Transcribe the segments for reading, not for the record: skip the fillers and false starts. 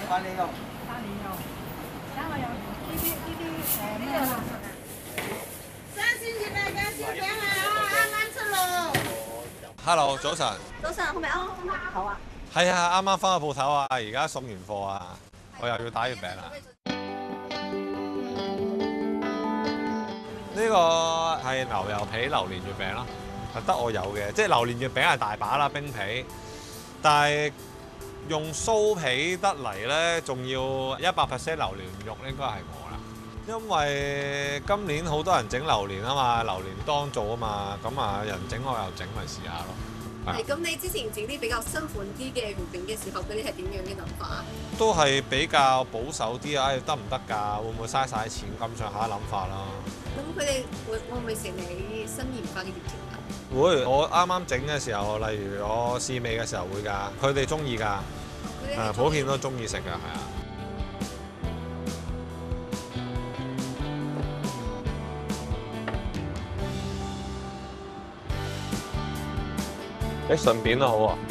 咖喱肉。 咖喱肉，而家我有呢啲咩啊？ 生鮮熱辣嘅燒餅啊，啱啱出爐。 Hello，早晨。 早晨，係咪啱啱開頭啊？ 係啊，啱啱翻去鋪頭啊，而家送完貨啊，我又要打月餅啦。呢個係牛油皮榴蓮月餅咯，係得我有嘅，即係榴蓮月餅係大把啦，冰皮，但係用酥皮得嚟咧，仲要100% 榴蓮肉應該係我啦。因為今年好多人整榴蓮啊嘛，榴蓮當造啊嘛，咁啊人整我又整，咪試下咯。 係咁，你之前整啲比較新款啲嘅月餅嘅時候，嗰啲係點樣嘅諗法啊？ 都係比較保守啲啊，得唔得㗎？會唔會嘥晒錢咁上下諗法咯？ 咁佢哋會唔會食你新研發嘅月條啊？ 會，我啱啱整嘅時候，例如我試味嘅時候會㗎，佢哋中意㗎，普遍都中意食㗎，係啊。順便都好喎，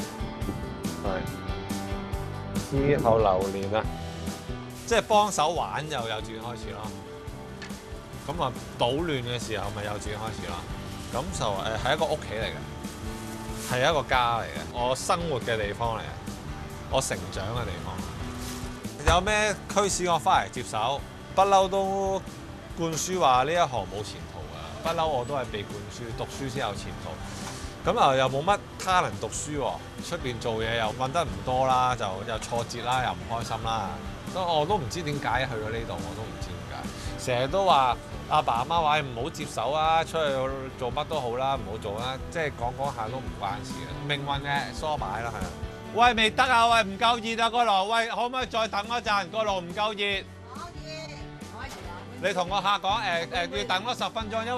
係之後榴蓮啊，即係幫手玩又幼稚園開始咯。咁啊，搗亂嘅時候咪幼稚園開始咯。咁就係一個屋企嚟嘅，係一個家嚟嘅，我生活嘅地方嚟嘅，我成長嘅地方。有咩驅使我翻嚟接手？不嬲都灌輸話呢一行冇前途嘅，不嬲我都係被灌輸讀書先有前途。咁又冇乜他能讀書喎，出邊做嘢又揾得唔多啦，就又挫折啦，又唔開心啦。我都唔知點解去咗呢度，我都唔知點解。成日都話阿爸阿媽話唔好接手啊，出去做乜都好啦，唔好做啦，即係講下都唔關事嘅，命運嘅梳擺啦，係啊。喂，未得啊，喂，唔夠熱啊個爐，喂，可唔可以再等一陣？個爐唔夠熱。可以，你同個客講要等多10分鐘，因為